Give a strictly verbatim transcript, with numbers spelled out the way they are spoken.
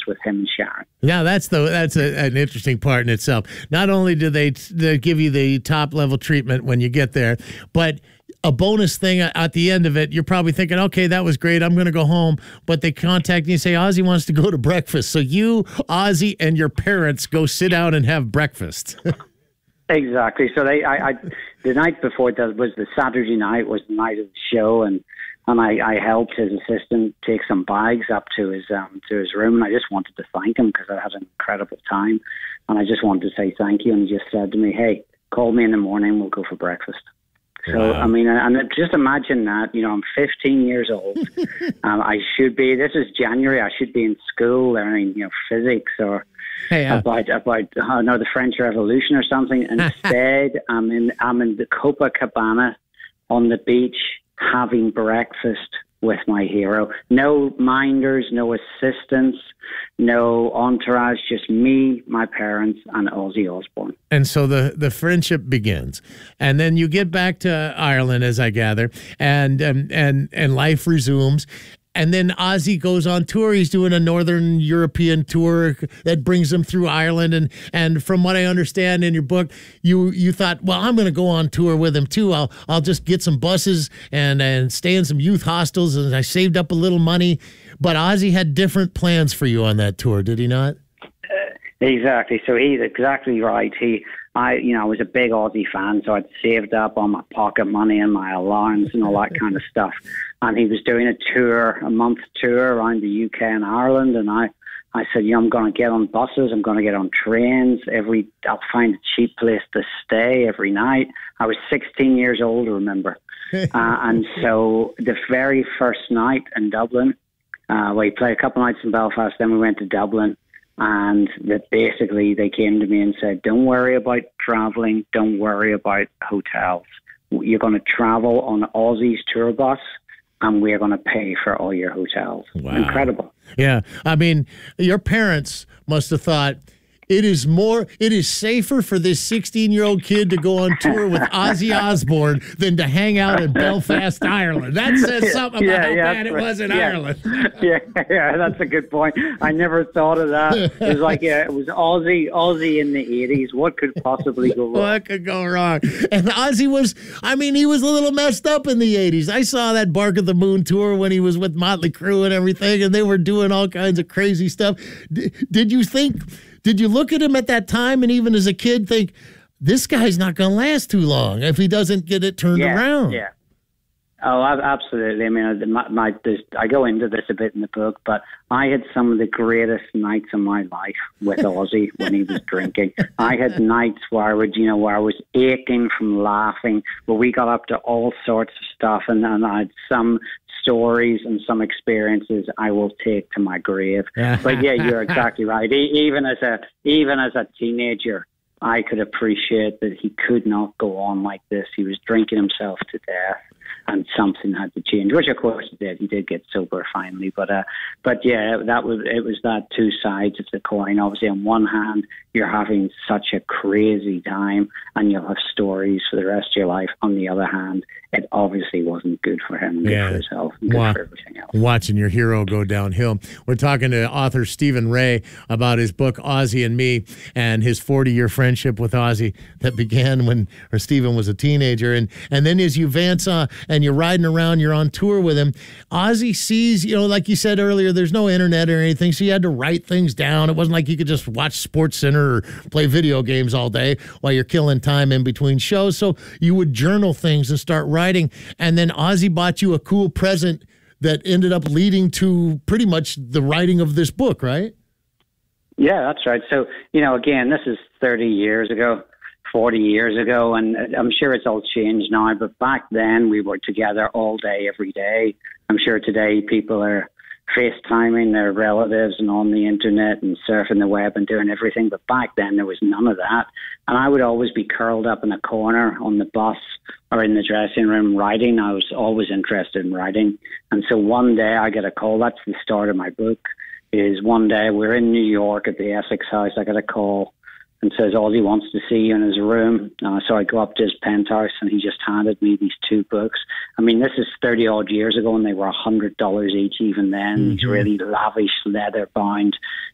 with him and Sharon. Now that's the that's a, an interesting part in itself. Not only do they, they give you the top level treatment when you get there, but a bonus thing at the end of it, you're probably thinking, okay, that was great, I'm going to go home. But they contact you and say, Ozzy wants to go to breakfast. So you, Ozzy, and your parents go sit down and have breakfast. Exactly. So they, I, I, the night before that was the Saturday night, was the night of the show, and and I, I helped his assistant take some bags up to his um to his room, and I just wanted to thank him because I had an incredible time, and I just wanted to say thank you, and he just said to me, hey, call me in the morning, we'll go for breakfast. So, wow. I mean, and just imagine that, you know, I'm fifteen years old. um, I should be, this is January, I should be in school learning, you know, physics or hey, uh, about, about I know, the French Revolution or something. Instead, I'm in, I'm in the Copacabana on the beach having breakfast with my hero. No minders, no assistants, no entourage, just me, my parents, and Ozzy Osbourne. And so the, the friendship begins. And then you get back to Ireland, as I gather, and um, and and life resumes. And then Ozzy goes on tour. He's doing a Northern European tour that brings him through Ireland. And and from what I understand in your book, you you thought, well, I'm going to go on tour with him too. I'll I'll just get some buses and and stay in some youth hostels. And I saved up a little money. But Ozzy had different plans for you on that tour, did he not? Uh, exactly. So he's exactly right. He. I, you know, I was a big Aussie fan, so I'd saved up all my pocket money and my allowance and all that kind of stuff. And he was doing a tour, a month tour around the U K and Ireland. And I, I said, yeah, I'm going to get on buses. I'm going to get on trains. Every, I'll find a cheap place to stay every night. I was sixteen years old, remember. uh, and so the very first night in Dublin, uh, we played a couple of nights in Belfast, then we went to Dublin. And that basically they came to me and said, don't worry about traveling. Don't worry about hotels. You're going to travel on Ozzy's tour bus, and we're going to pay for all your hotels. Wow. Incredible. Yeah. I mean, your parents must have thought, it is more, it is safer for this sixteen-year-old kid to go on tour with Ozzy Osbourne than to hang out in Belfast, Ireland. That says something about yeah, how yeah, bad it was in yeah. Ireland. yeah, yeah, that's a good point. I never thought of that. It was like, yeah, it was Ozzy, Ozzy in the eighties. What could possibly go wrong? What could go wrong? And Ozzy was, I mean, he was a little messed up in the eighties. I saw that Bark of the Moon tour when he was with Motley Crue and everything, and they were doing all kinds of crazy stuff. D- did you think... Did you look at him at that time and even as a kid think, this guy's not going to last too long if he doesn't get it turned yeah, around? Yeah. Oh, absolutely. I mean, my, my, I go into this a bit in the book, but I had some of the greatest nights of my life with Ozzy when he was drinking. I had nights where I would, you know, where I was aching from laughing, where we got up to all sorts of stuff, and, and I had some stories and some experiences I will take to my grave. But yeah, you're exactly right. Even as a even as a teenager, I could appreciate that he could not go on like this. He was drinking himself to death, and something had to change, which of course he did. He did get sober finally, but uh, but yeah, that was it. Was that two sides of the coin? Obviously, on one hand, you're having such a crazy time, and you'll have stories for the rest of your life. On the other hand, it obviously wasn't good for him, good yeah. for his health, and good Wa- for everything else. Watching your hero go downhill. We're talking to author Stephen Ray about his book Ozzy and Me and his forty-year friendship with Ozzy that began when or Stephen was a teenager, and and then as you advance uh, and you're riding around, you're on tour with him. Ozzy sees, you know, like you said earlier, there's no internet or anything, so you had to write things down. It wasn't like you could just watch Sports Center or play video games all day while you're killing time in between shows. So you would journal things and start writing. And then Ozzy bought you a cool present that ended up leading to pretty much the writing of this book, right? Yeah, that's right. So, you know, again, this is thirty years ago, forty years ago, and I'm sure it's all changed now, but back then we were together all day, every day. I'm sure today people are FaceTiming their relatives and on the internet and surfing the web and doing everything, but back then there was none of that. And I would always be curled up in a corner on the bus or in the dressing room writing. I was always interested in writing. And so one day I get a call. That's the start of my book. Is one day we're in New York at the Essex House. I get a call and says, Ozzy wants to see you in his room. Uh, so I go up to his penthouse, and he just handed me these two books. I mean, this is thirty odd years ago, and they were one hundred dollars each even then. Mm-hmm. These really lavish leather-bound